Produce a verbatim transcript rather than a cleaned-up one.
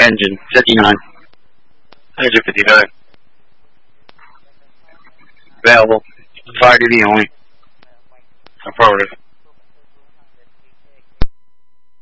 Engine, fifty-nine. Engine fifty-nine. Available. Fire duty only. Affirmative.